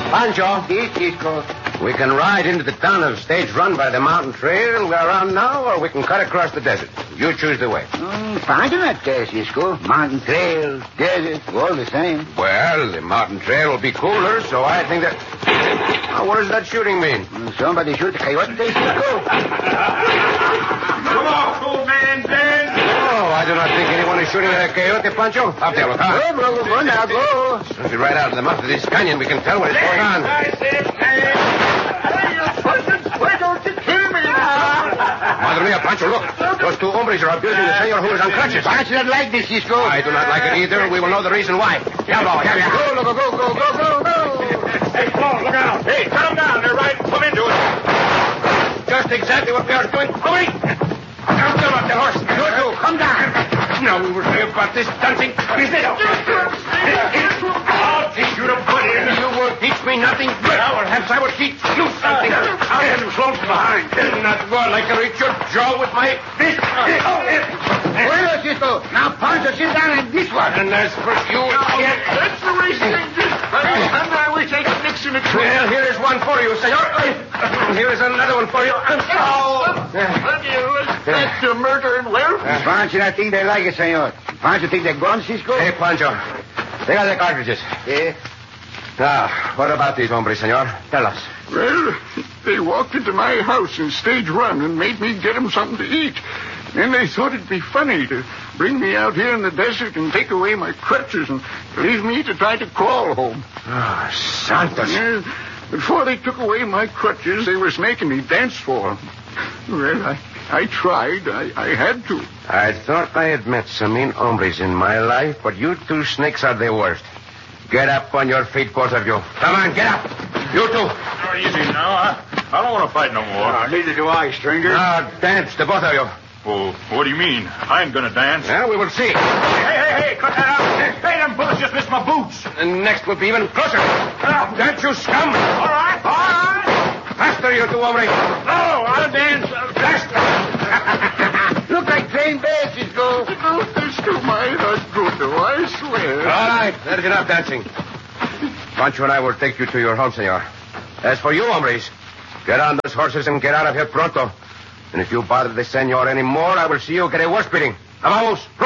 Pancho. Si, Cisco. We can ride into the town of Stage Run by the mountain trail we're on now, or we can cut across the desert. You choose the way. Pancho not there, Cisco. Mountain trail, desert, all the same. Well, the mountain trail will be cooler, so I think that... Now, what does that shooting mean? Somebody shoot the coyote there, Cisco. Come on, cool man, Dan. Oh, I do not think anyone is shooting at a coyote, Pancho. Up there, look, huh? Go now, go. As soon as we ride out of the mouth of this canyon, we can tell what is going on. I said, Dan. Why don't you kill me now? Madre mia, Pancho, look. Those two hombres are abusing the senor who is on crutches. Pancho not like this, Cisco. I do not like it either. We will know the reason why. Diablo, Go. Hey, Paul, look out. Hey, cut them down. They're right. Come into it. Just exactly what we are doing. Hurry! Now, come up the horse. You two, come down. Now we will say about this dancing business. I'll teach you to put in. You will teach me nothing. Well, perhaps I will teach you something. I'll get him close behind. Not go like I reach your jaw with my fist. Bueno, Cisco. Now, Pancho, sit down in this one. And as for you, kid. That's the reason they did. And I wish I could mix in a twin. Well, here is one for you, senor. Here is another one for you. That's the murder and wealth. Pancho not think they like it, senor. Pancho think they're gone, Cisco? Hey, Pancho. They got the cartridges. Yeah. Now, what about these hombres, senor? Tell us. Well, they walked into my house in Stage Run and made me get them something to eat. Then they thought it'd be funny to bring me out here in the desert and take away my crutches and leave me to try to crawl home. Oh, Santos. Yeah, before they took away my crutches, they was making me dance for them. Well, I tried. I had to. I thought I had met some mean hombres in my life, but you two snakes are the worst. Get up on your feet, both of you. Come on, get up. You two. Oh, easy now. I don't want to fight no more. Neither do I, stranger. Now, dance, the both of you. Well, what do you mean? I ain't gonna dance. Well, we will see. Hey, cut that out. Hey, them bullets just missed my boots. And next will be even closer. Dance, you scum. All right. Faster, you two hombres. Oh, I'll dance. Faster. Look like trained bears, Cisco. This to my not good, though, I swear. All right, that is enough dancing. Pancho and I will take you to your home, senor. As for you, hombres, get on those horses and get out of here pronto. And if you bother the senor anymore, I will see you get a worse beating. Vamos,